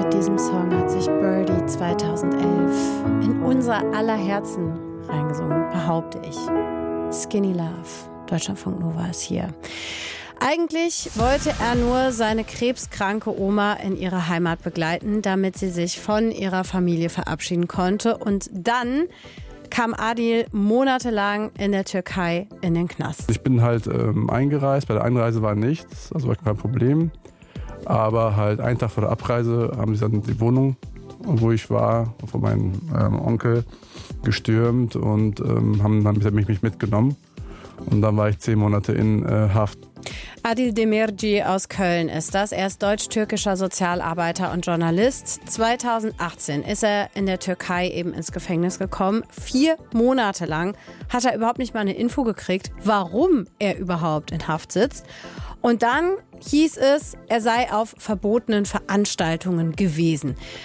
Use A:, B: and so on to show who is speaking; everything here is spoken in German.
A: Mit diesem Song hat sich Birdie 2011 in unser aller Herzen reingesungen, behaupte ich. Skinny Love, Deutschlandfunk Nova ist hier. Eigentlich wollte er nur seine krebskranke Oma in ihre Heimat begleiten, damit sie sich von ihrer Familie verabschieden konnte. Und dann kam Adil monatelang in der Türkei in den Knast.
B: Ich bin halt eingereist, bei der Einreise war nichts, also war kein Problem. Aber halt einen Tag vor der Abreise haben sie dann die Wohnung, wo ich war, von meinem Onkel gestürmt und haben dann mich mitgenommen. Und dann war ich 10 Monate in Haft.
A: Adil Demirci aus Köln ist das. Er ist deutsch-türkischer Sozialarbeiter und Journalist. 2018 ist er in der Türkei eben ins Gefängnis gekommen. 4 Monate lang hat er überhaupt nicht mal eine Info gekriegt, warum er überhaupt in Haft sitzt. Und dann hieß es, er sei auf verbotenen Veranstaltungen gewesen.